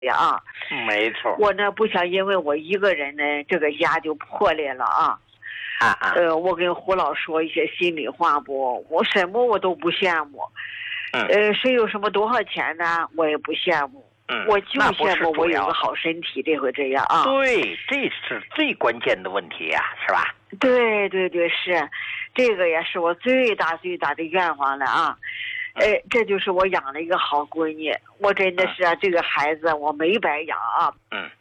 啊。 没错。 我呢不想因为我一个人呢，这个家就破裂了啊。我跟胡老说一些心里话不，我什么我都不羡慕。谁有什么多少钱呢，我也不羡慕。我就羡慕我有个好身体，这回这样啊。 对，这是最关键的问题呀，是吧？ 对，是，这个也是我最大的愿望了啊。这就是我养了一个好闺女，我真的是这个孩子我没白养啊。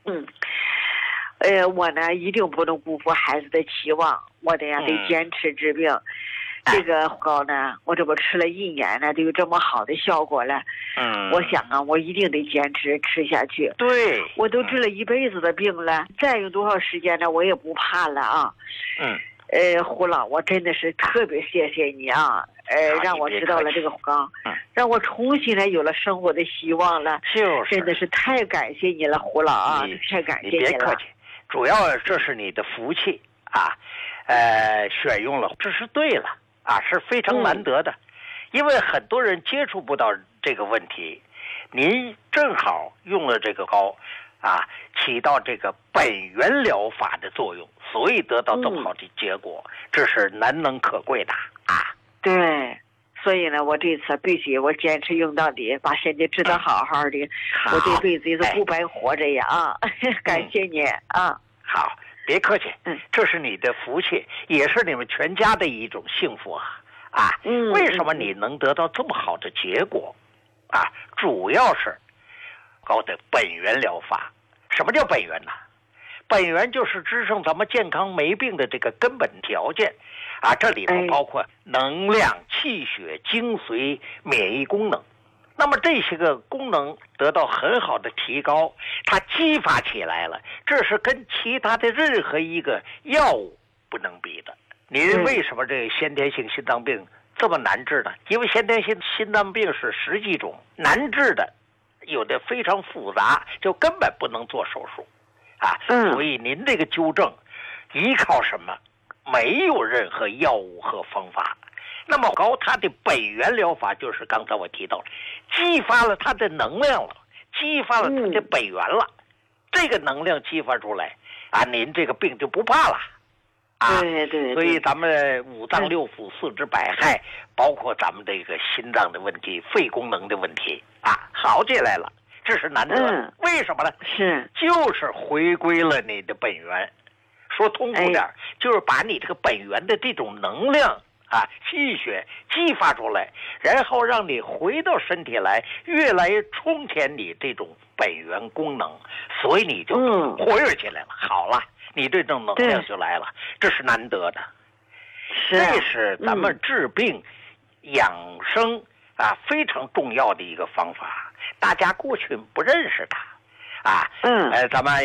我呢一定不能辜负孩子的期望，我得坚持治病。这个膏呢，我这不吃了1年了，就有这么好的效果了。我想啊，我一定得坚持吃下去。 对， 我都治了一辈子的病了，再用多少时间呢，我也不怕了啊。胡老，我真的是特别谢谢你啊，让我知道了这个膏，让我重新来有了生活的希望了。真的是太感谢你了，胡老啊，太感谢你了。 你别客气，主要这是你的福气啊，选用了，这是对了啊，是非常难得的，因为很多人接触不到这个问题，您正好用了这个膏啊，起到这个本源疗法的作用，所以得到这么好的结果，这是难能可贵的啊。 对，所以呢，我这次必须我坚持用到底，把身体治得好好的，我这辈子也是不白活着呀啊！感谢你啊！ 好，别客气，这是你的福气，也是你们全家的一种幸福啊！为什么你能得到这么好的结果啊？主要是高的本源疗法。什么叫本源呢？本源就是支撑咱们健康没病的这个根本条件啊，这里头包括能量、气血、精髓、免疫功能。那么这些个功能得到很好的提高，它激发起来了，这是跟其他的任何一个药物不能比的。您为什么这个先天性心脏病这么难治呢？因为先天性心脏病是10几种，难治的有的非常复杂，就根本不能做手术啊。所以您这个纠正依靠什么？没有任何药物和方法。那么它的本源疗法就是刚才我提到了，激发了它的能量了，激发了它的本源了。这个能量激发出来啊，您这个病就不怕了啊。 对。 所以咱们五脏六腑、四肢百骸，包括咱们这个心脏的问题、肺功能的问题啊，好起来了，这是难得。为什么呢？就是回归了你的本源。说通俗点，就是把你这个本源的这种能量啊、气血激发出来，然后让你回到身体来，越来越充填你这种本源功能，所以你就活跃起来了。好了，你这种能量就来了，这是难得的。这是咱们治病、养生啊非常重要的一个方法，大家过去不认识它。咱们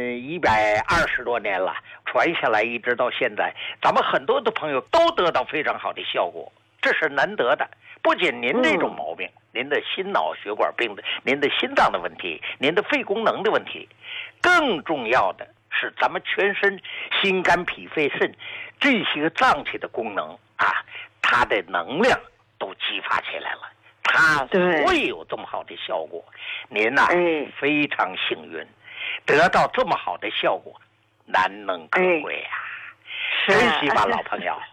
120多年了，传下来一直到现在，咱们很多的朋友都得到非常好的效果，这是难得的。不仅您这种毛病，您的心脑血管病的，您的心脏的问题，您的肺功能的问题，更重要的是咱们全身心肝脾肺肾这些脏器的功能啊，它的能量都激发起来了。它会有这么好的效果，您呐，非常幸运，得到这么好的效果，难能可贵呀！珍惜吧，老朋友。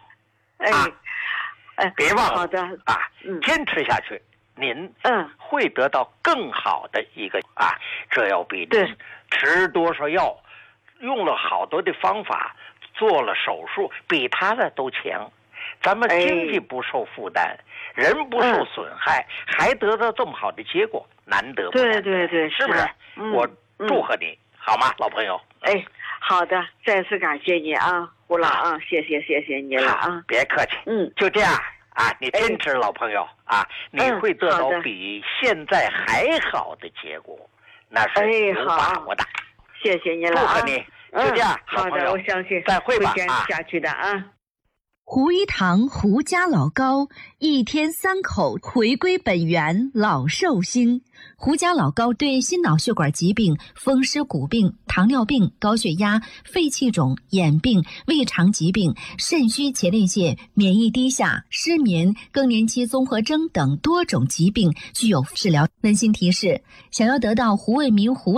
别忘了坚持下去，您会得到更好的一个这要比您吃多少药，用了好多的方法，做了手术，比他的都强。咱们经济不受负担，人不受损害，还得到这么好的结果，难得不难得。 对， 是不是？我祝贺你，好吗，老朋友？ 好的，再次感谢你啊，胡老啊，谢谢你了啊， 别客气。就这样啊，你坚持，老朋友啊，你会得到比现在还好的结果，那是有把握的。 谢谢你了啊， 祝贺你，就这样， 好的，我相信再会吧， 会坚持下去的啊。 胡一堂胡家老膏，一天3口，回归本源，老寿星。胡家老膏对心脑血管疾病、风湿骨病、糖尿病、高血压、肺气肿、眼病、胃肠疾病、肾虚前列腺、免疫低下、失眠、更年期综合征等多种疾病具有治疗。温馨提示：想要得到胡卫民胡